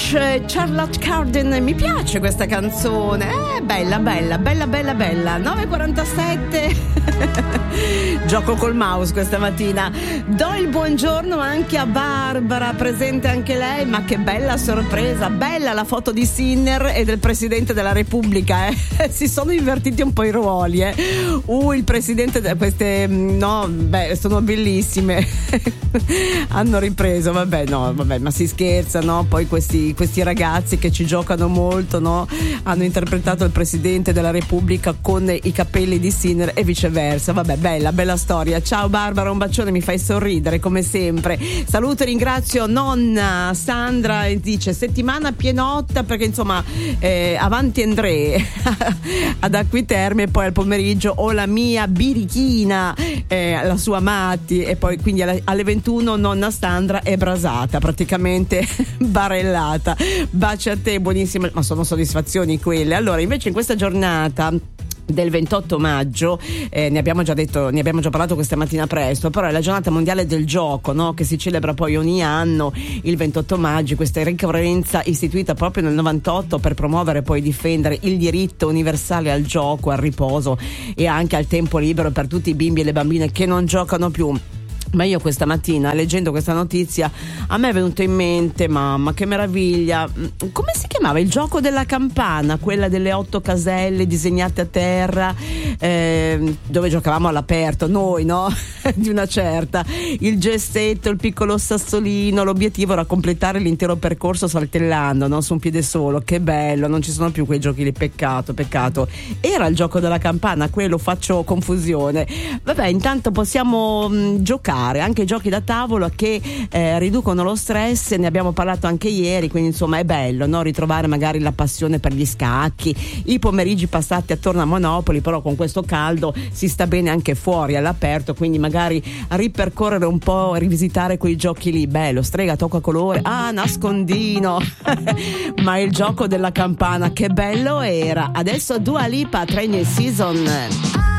Bush, Charlotte Carden, mi piace questa canzone, bella 9:47. Gioco col mouse questa mattina. Do il buongiorno anche a Barbara, presente anche lei, ma che bella sorpresa, bella la foto di Sinner e del Presidente della Repubblica, si sono invertiti un po' i ruoli, il Presidente queste sono bellissime. Hanno ripreso, ma si scherza, no? Poi questi ragazzi che ci giocano molto, no? Hanno interpretato il Presidente della Repubblica con i capelli di Sinner e viceversa. Bella storia. Ciao Barbara, un bacione, mi fai sorridere come sempre. Saluto e ringrazio nonna Sandra, dice settimana pienotta perché insomma avanti André ad Acquiterme e poi al pomeriggio ho la mia birichina, la sua Matti, e poi quindi alle 21 nonna Sandra è brasata, praticamente barellata. Baci a te, buonissima, ma sono soddisfazioni quelle. Allora, invece in questa giornata del 28 maggio ne abbiamo già parlato questa mattina presto, però è la giornata mondiale del gioco, no? Che si celebra poi ogni anno il 28 maggio, questa ricorrenza istituita proprio nel 98 per promuovere e poi difendere il diritto universale al gioco, al riposo e anche al tempo libero per tutti i bimbi e le bambine che non giocano più. Ma io questa mattina, leggendo questa notizia, a me è venuto in mente, mamma che meraviglia, come si chiamava il gioco della campana, quella delle 8 caselle disegnate a terra, dove giocavamo all'aperto noi, no? Di una certa, il gessetto, il piccolo sassolino, l'obiettivo era completare l'intero percorso saltellando, no? Su un piede solo. Che bello, non ci sono più quei giochi lì, peccato. Era il gioco della campana, quello, faccio confusione. Intanto possiamo giocare anche giochi da tavolo che riducono lo stress, ne abbiamo parlato anche ieri, quindi insomma è bello, no? Ritrovare magari la passione per gli scacchi, i pomeriggi passati attorno a Monopoli, però con questo caldo si sta bene anche fuori all'aperto, quindi magari ripercorrere un po', rivisitare quei giochi lì, bello, strega, tocca colore, nascondino ma il gioco della campana che bello era. Adesso Dua Lipa, Train Season.